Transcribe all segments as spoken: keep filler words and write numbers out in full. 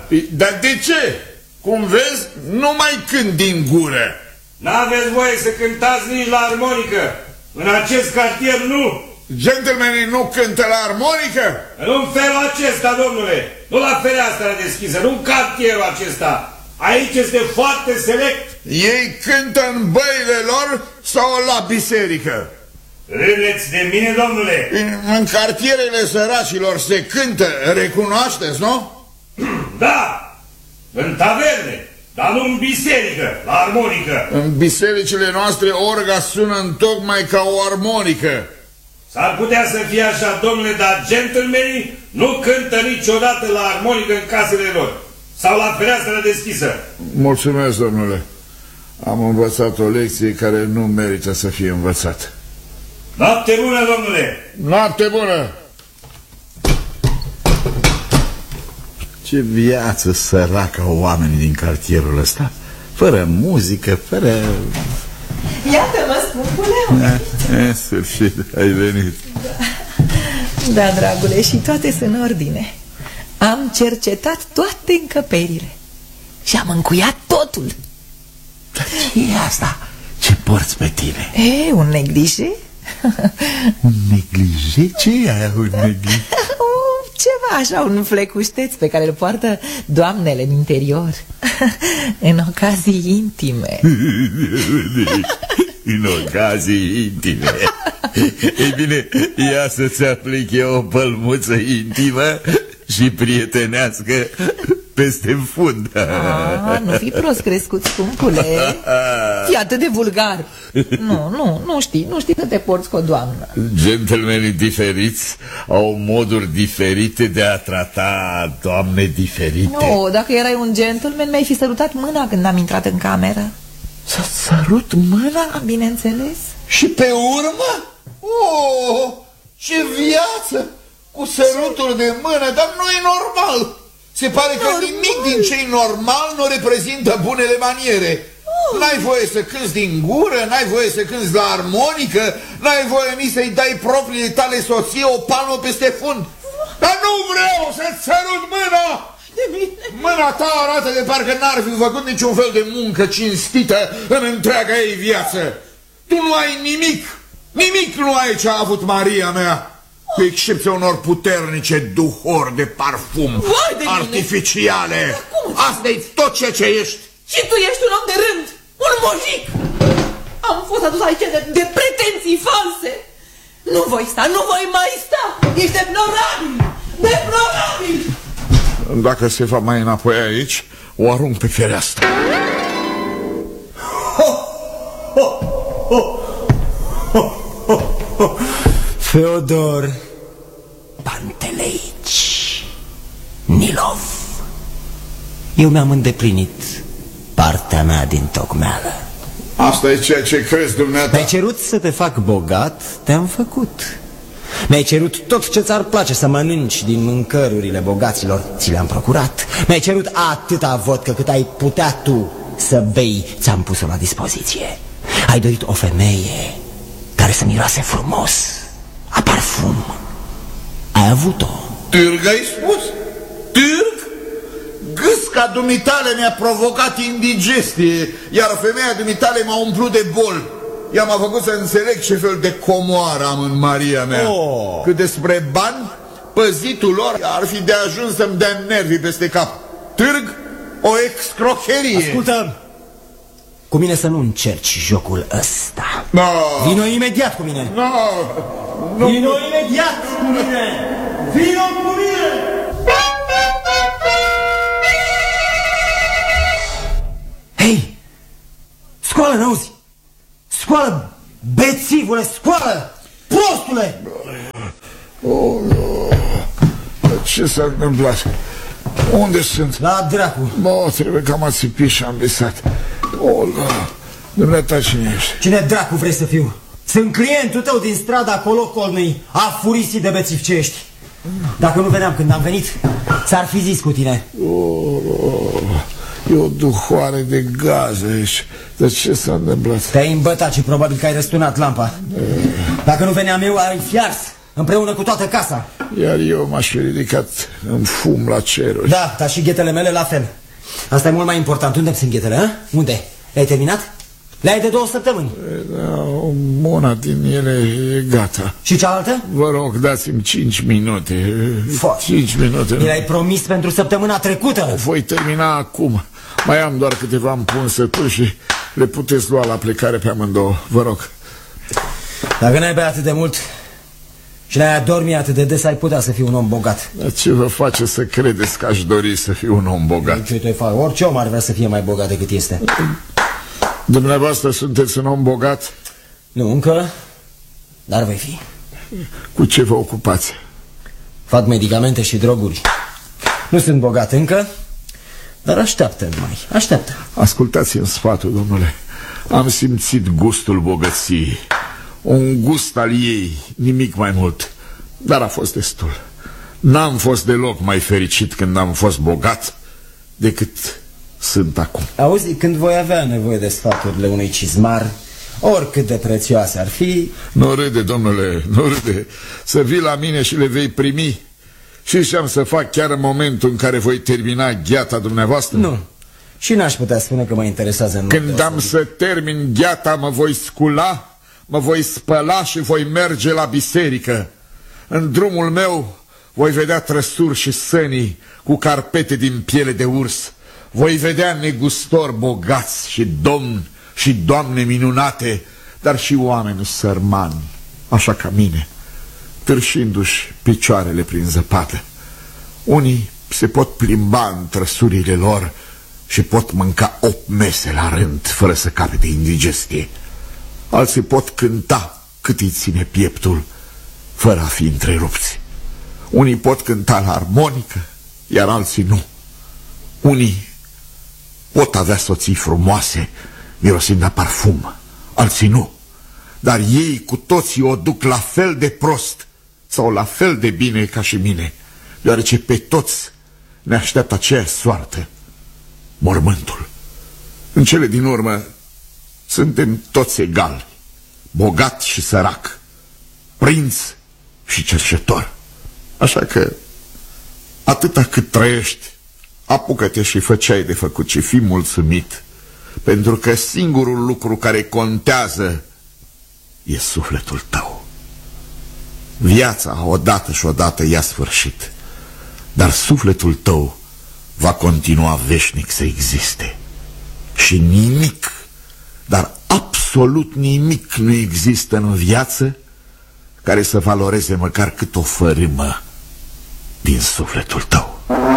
Dar de ce? Cum vezi, nu mai cânt din gură. N-aveți voie să cântați nici la armonică. În acest cartier nu. Gentlemenii nu cântă la armonică? Nu în felul acesta, domnule. Nu la fereastra deschisă, nu în cartierul acesta. Aici este foarte select. Ei cântă în băile lor sau la biserică? Râdeți de mine, domnule. În cartierele săracilor se cântă, recunoașteți, nu? Da, în taverne, dar nu în biserică, la armonică. În bisericile noastre orga sună întocmai ca o armonică. S-ar putea să fie așa, domnule, dar gentlemenii nu cântă niciodată la armonică în casele lor sau la fereastra deschisă. Mulțumesc, domnule. Am învățat o lecție care nu merită să fie învățată. Noapte bună, domnule! Noapte bună! Ce viață săracă au oamenii din cartierul ăsta. Fără muzică, fără... Iată-mă, scumpule. În sfârșit, ai venit. Da, da, dragule, și toate sunt în ordine. Am cercetat toate încăperile și am încuiat totul. Dar ce e asta? Ce porți pe tine? E, un neglijé. Un neglijé? Ce e aia, un neglijé? Ceva așa, un flecușteț pe care îl poartă doamnele în interior. În ocazii intime. În ocazii intime. Ei bine, ia să-ți aplic eu o pălmuță intimă și prietenească peste fund. Ah, nu fi prost crescut, scumpule. Fii atât de vulgar. Nu, nu, nu știi, nu știi să te porți cu o doamnă. Gentlemenii diferiți au moduri diferite de a trata doamne diferite. Nu, dacă erai un gentleman, mi-ai fi sărutat mâna când am intrat în cameră. S-a sărut mâna? Bineînțeles. Și pe urmă? Oh, ce viață! Cu sărutul de mână, dar nu e normal. Se pare că normal. Nimic din ce-i normal nu reprezintă bunele maniere. Oh. N-ai voie să cânți din gură, n-ai voie să cânți la armonică, n-ai voie nici să-i dai propriile tale soție o palmă peste fund. Dar nu vreau să-ți sărut mâna! Mâna ta arată de parcă n-ar fi făcut niciun fel de muncă cinstită în întreaga ei viață. Tu nu ai nimic, nimic nu ai ce a avut Maria mea, cu excepția unor puternice duhuri de parfum de artificiale. Asta-i tot ceea ce ești. Și tu ești un om de rând, un mojic. Am fost adus aici de, de pretenții false. Nu voi sta, nu voi mai sta. Ești deplorabil, deplorabil. Dacă se va mai înapoi aici, o arunc pe fereastră. Feodor Panteleici Nilov, eu mi-am îndeplinit partea mea din tocmeală. Asta e ceea ce crezi dumneata? Mi-ai cerut să te fac bogat, te-am făcut. Mi-ai cerut tot ce ți-ar place să mănânci din mâncărurile bogaților, ți le-am procurat. Mi-ai cerut atâta vodcă cât ai putea tu să bei, ți-am pus-o la dispoziție. Ai dorit o femeie care să miroase frumos, a parfum. Ai avut-o. Târg ai spus? Târg? Gâsca dumitale mi-a provocat indigestie, iar femeia dumitale m-a umplut de bol. Ea m-a făcut să înțeleg ce fel de comoară am în Maria mea. Oh. Cât despre bani, păzitul lor ar fi de ajuns să-mi dea nervii peste cap. Târg? O excrocherie. Ascultă, cu mine să nu încerci jocul ăsta. No. Vino imediat cu mine. No. No. Vino imediat cu mine. Vino cu mine. Hei, scoală, n-auzi? Scoală, bețivule, scoală, prostule! Oh, ce s-a întâmplat? Unde sunt? La dracu. Bă, trebuie că am ațipit și am visat. Oh, dumneata, cine ești? Cine dracu vrei să fiu? Sunt clientul tău din strada acolo, colnui, afurisit de bețiv ce ești. Dacă nu veneam când am venit, s-ar fi zis cu tine. Oh, oh. E o duhoare de gaze aici. Dar ce s-a întâmplat? Te-ai îmbătat și probabil că ai răsturnat lampa. Dacă nu veneam eu, ai fi ars. împreună cu toată casa. Iar eu m-aș fi ridicat în fum la ceruri. Da, dar și ghetele mele la fel. Asta e mult mai important. Unde sunt ghetele, a? Unde? Le-ai terminat? Le-ai de două săptămâni. Da, una din ele e gata. Și cealaltă? Vă rog, dați-mi cinci minute. Foarte. Cinci minute. Mi l-ai promis pentru săptămâna trecută. O voi termina acum. Mai am doar câteva împunsături și le puteți lua la plecare pe amândouă. Vă rog. Dacă n-ai bea atât de mult și n-ai adormi atât de des, ai putea să fii un om bogat. Dar ce vă face să credeți că aș dori să fiu un om bogat? Ce te fac? Orice om ar vrea să fie mai bogat decât este. Dumneavoastră sunteți un om bogat? Nu încă, dar vei fi. Cu ce vă ocupați? Fac medicamente și droguri. Nu sunt bogat încă, dar așteaptă numai, așteaptă. Ascultați-mi sfatul, domnule. Am simțit gustul bogăției. Un gust al ei, nimic mai mult. Dar a fost destul. N-am fost deloc mai fericit când am fost bogat decât sunt acum. Auzi, când voi avea nevoie de sfaturile unui cizmar, oricât de prețioase ar fi... Nu râde, domnule, nu râde. Să vii la mine și le vei primi. Și ce am să fac chiar în momentul în care voi termina gheata dumneavoastră? Nu. Și n-aș putea spune că mă interesează în Când am să termin gheata, mă voi scula, mă voi spăla și voi merge la biserică. În drumul meu voi vedea trăsuri și sănii cu carpete din piele de urs. Voi vedea negustori bogați și domni și doamne minunate, dar și oameni sărmani, așa ca mine, târșindu-și picioarele prin zăpadă. Unii se pot plimba în trăsurile lor și pot mânca opt mese la rând fără să capete indigestie. Alții pot cânta cât îi ține pieptul fără a fi întrerupți. Unii pot cânta la armonică, iar alții nu. Unii pot avea soții frumoase mirosind a parfum, alții nu. Dar ei cu toții o duc la fel de prost sau la fel de bine ca și mine, deoarece pe toți ne așteaptă aceeași soartă, mormântul. În cele din urmă suntem toți egali, bogat și sărac, prinț și cerșetor. Așa că atâta cât trăiești, apucă-te și fă ce ai de făcut și fii mulțumit, pentru că singurul lucru care contează e sufletul tău. Viața odată și odată ia sfârșit, dar sufletul tău va continua veșnic să existe. Și nimic, dar absolut nimic nu există în viață care să valoreze măcar cât o fărâmă din sufletul tău.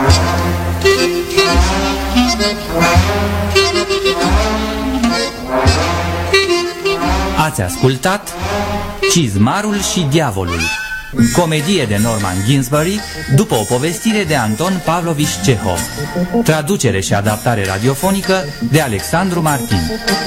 Ați ascultat Cizmarul și Diavolul, comedie de Norman Ginsbury după o povestire de Anton Pavlovich Cehov, traducere și adaptare radiofonică de Alexandru Martin.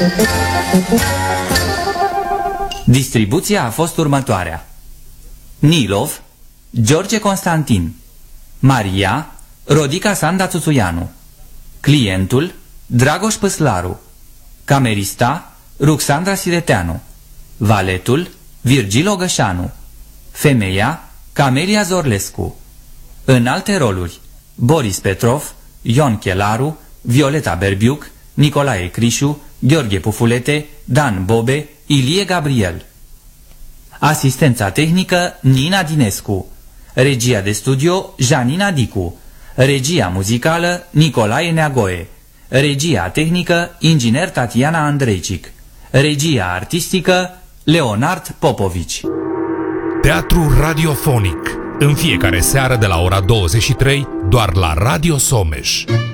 Distribuția a fost următoarea: Nilov, George Constantin; Maria, Rodica Sanda Țuțuianu; clientul, Dragoș Păslaru; camerista, Ruxandra Sireteanu; valetul, Virgil Ogășanu; femeia, Camelia Zorlescu. În alte roluri: Boris Petrov, Ion Chelaru, Violeta Berbiuc, Nicolae Crișu, Gheorghe Pufulete, Dan Bobe, Ilie Gabriel. Asistența tehnică Nina Dinescu. Regia de studio Janina Dicu. Regia muzicală Nicolae Neagoe. Regia tehnică inginer Tatiana Andreicic. Regia artistică Leonard Popovici. Teatru radiofonic, în fiecare seară de la ora douăzeci și trei, doar la Radio Someș.